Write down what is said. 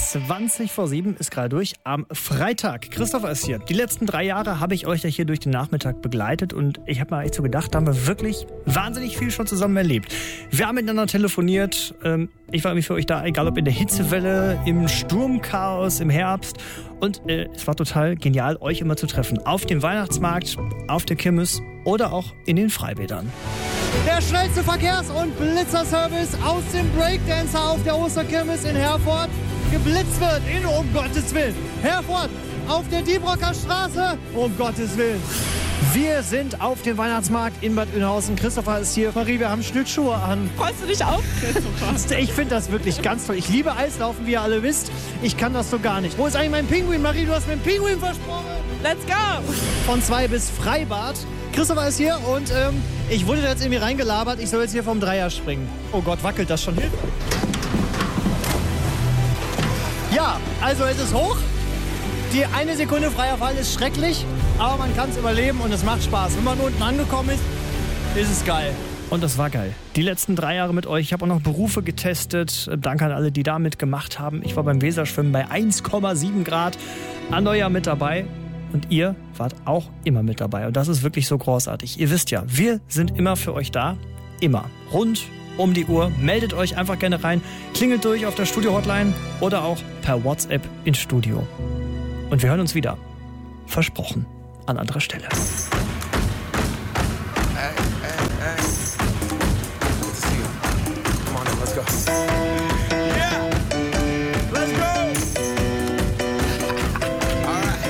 7:20 ist gerade durch am Freitag. Christopher ist hier. Die letzten 3 Jahre habe ich euch ja hier durch den Nachmittag begleitet und ich habe mal echt so gedacht, da haben wir wirklich wahnsinnig viel schon zusammen erlebt. Wir haben miteinander telefoniert. Ich war irgendwie für euch da, egal ob in der Hitzewelle, im Sturmchaos, im Herbst. Und es war total genial, euch immer zu treffen. Auf dem Weihnachtsmarkt, auf der Kirmes oder auch in den Freibädern. Der schnellste Verkehrs- und Blitzerservice aus dem Breakdancer auf der Osterkirmes in Herford geblitzt wird, um Gottes Willen. Herford auf der Diebrocker Straße, um Gottes Willen. Wir sind auf dem Weihnachtsmarkt in Bad Oeynhausen. Christopher ist hier. Marie, wir haben Schlittschuhe an. Freust du dich auch, Christopher? Ich finde das wirklich ganz toll. Ich liebe Eislaufen, wie ihr alle wisst. Ich kann das so gar nicht. Wo ist eigentlich mein Pinguin? Marie, du hast mir einen Pinguin versprochen. Let's go! Von 2 bis Freibad. Christopher ist hier und ich wurde da jetzt irgendwie reingelabert. Ich soll jetzt hier vom Dreier springen. Oh Gott, wackelt das schon? Hilfe! Ja, also es ist hoch. Die 1 Sekunde freier Fall ist schrecklich, aber man kann es überleben und es macht Spaß. Wenn man unten angekommen ist, ist es geil. Und das war geil. Die letzten 3 Jahre mit euch. Ich habe auch noch Berufe getestet. Danke an alle, die da mitgemacht haben. Ich war beim Weserschwimmen bei 1,7 Grad. Anoia mit dabei. Und ihr wart auch immer mit dabei. Und das ist wirklich so großartig. Ihr wisst ja, wir sind immer für euch da. Immer. Rund um die Uhr. Meldet euch einfach gerne rein. Klingelt durch auf der Studio-Hotline oder auch per WhatsApp ins Studio. Und wir hören uns wieder. Versprochen. An anderer Stelle. Hey. Good to see you. Come on in, let's go.